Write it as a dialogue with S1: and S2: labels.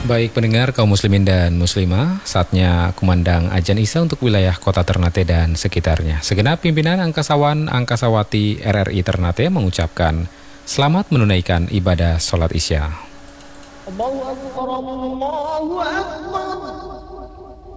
S1: Baik pendengar kaum muslimin dan muslimah, saatnya kumandang Ajan Isya untuk wilayah kota Ternate dan sekitarnya. Segenap pimpinan Angkasawan Angkasawati RRI Ternate mengucapkan selamat menunaikan ibadah sholat Isya.
S2: Allahu Akbar, Allahu Akbar.